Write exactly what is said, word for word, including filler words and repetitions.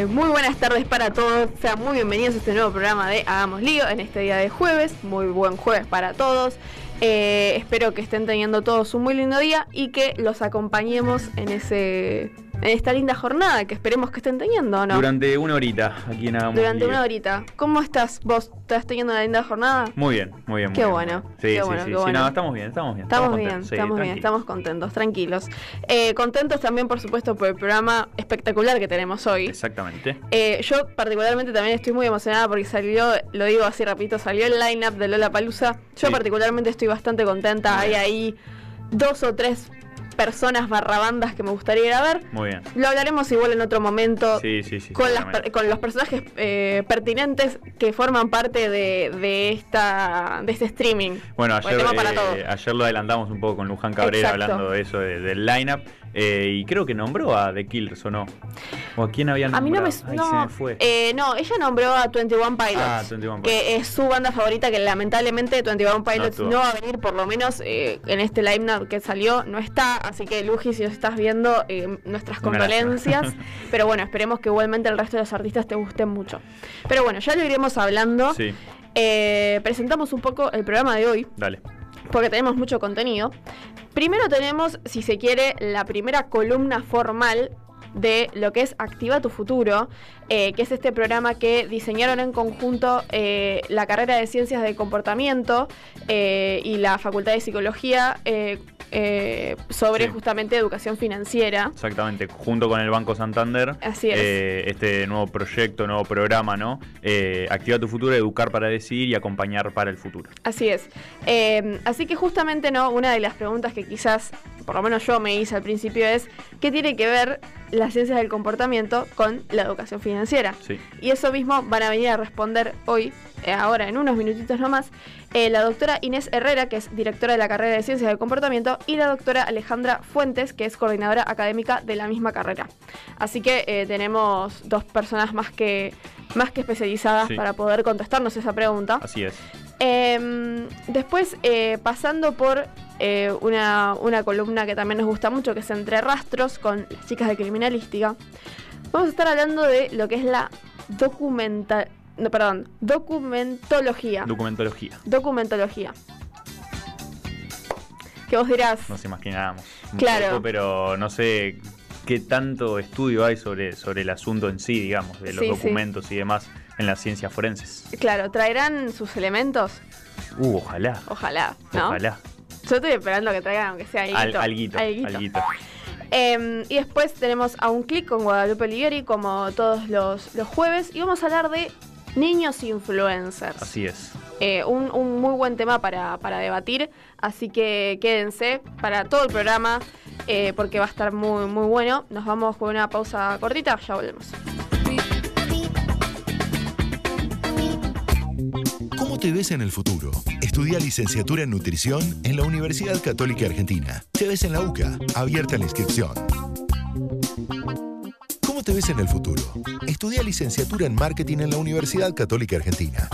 muy buenas tardes para todos, sean muy bienvenidos a este nuevo programa de Hagamos Lío en este día de jueves, muy buen jueves para todos. Eh, espero que estén teniendo todos un muy lindo día y que los acompañemos en ese en esta linda jornada que esperemos que estén teniendo, ¿no? Durante una horita aquí en Hagamos Durante Lío. una horita. ¿Cómo estás vos? ¿Estás teniendo una linda jornada? Muy bien, muy bien. Muy Qué bien, bueno, muy bien. Sí, qué sí, bueno, sí, qué sí, bueno. no, estamos bien, estamos bien. Estamos, contentos, bien, sí, estamos bien, tranquilo. estamos contentos, tranquilos. Eh, contentos también, por supuesto, por el programa espectacular que tenemos hoy. Exactamente. Eh, yo particularmente también estoy muy emocionada porque salió, lo digo así rapidito, salió el line-up de Lollapalooza. Yo Sí. particularmente estoy bastante contenta. Hay ahí dos o tres personas barra bandas que me gustaría ir a ver. Muy bien. Lo hablaremos igual en otro momento. Sí, sí, sí. Con, las, seguramente. per- con los personajes eh, pertinentes que forman parte de, de esta de este streaming. Bueno, Porque ayer, tenemos para todo. eh, ayer lo adelantamos un poco con Luján Cabrera Exacto. hablando de eso, de- del lineup. Eh, y creo que nombró a The Killers, ¿o no? ¿O a quién había A nombrado? mí no me, Ay, no, se me fue. eh, no, ella nombró a veintiuno Pilots, Ah, veintiuno que Pilots. es su banda favorita, que lamentablemente veintiuno Pilots estuvo. no, va a venir, por lo menos eh, en este line-up que salió, no está, así que Luji, si nos estás viendo, eh, nuestras Una lástima. condolencias, pero bueno, esperemos que igualmente el resto de los artistas te gusten mucho. Pero bueno, ya lo iremos hablando. Sí, Eh, presentamos un poco el programa de hoy, dale. porque tenemos mucho contenido. Primero tenemos, si se quiere, la primera columna formal de lo que es Activa tu Futuro, eh, que es este programa que diseñaron en conjunto eh, la carrera de Ciencias del Comportamiento eh, y la Facultad de Psicología eh, eh, sobre Sí. justamente educación financiera. Exactamente, junto con el Banco Santander. Así es. eh, este nuevo proyecto, nuevo programa, ¿no? Eh, Activa tu futuro, educar para decidir y acompañar para el futuro. Así es. Eh, así que justamente, ¿no? Una de las preguntas que quizás, por lo menos yo me hice al principio es, ¿qué tiene que ver las ciencias del comportamiento con la educación financiera? Sí. Y eso mismo van a venir a responder hoy, eh, ahora en unos minutitos nomás, eh, la doctora Inés Herrera, que es directora de la carrera de Ciencias del Comportamiento, y la doctora Alejandra Fuentes, que es coordinadora académica de la misma carrera. Así que eh, tenemos dos personas más que, más que especializadas Sí. para poder contestarnos esa pregunta. Así es. Eh, después, eh, pasando por eh, una, una columna que también nos gusta mucho, que es Entre Rastros, con las chicas de criminalística, vamos a estar hablando de lo que es la documenta, no, perdón, documentología. Documentología. Documentología. Que vos dirás, Nos imaginábamos un Claro. poco, pero no sé qué tanto estudio hay sobre, sobre el asunto en sí, digamos, de los Sí, sí. documentos y demás en las ciencias forenses. claro, ¿traerán sus elementos? Uh, ojalá. Ojalá, ¿no? Ojalá. Yo estoy esperando que traigan, aunque sea Al, alguito. alguito, alguito. alguito. Eh, y después tenemos A un clic con Guadalupe Lighieri, como todos los, los jueves, y vamos a hablar de niños influencers. Así es. Eh, un, un muy buen tema para, para debatir, así que quédense para todo el programa, eh, porque va a estar muy, muy bueno. Nos vamos con una pausa cortita, ya volvemos. ¿Cómo te ves en el futuro? Estudia licenciatura en nutrición en la Universidad Católica Argentina. Te ves en la U C A, abierta la inscripción. ¿Cómo te ves en el futuro? Estudia licenciatura en marketing en la Universidad Católica Argentina.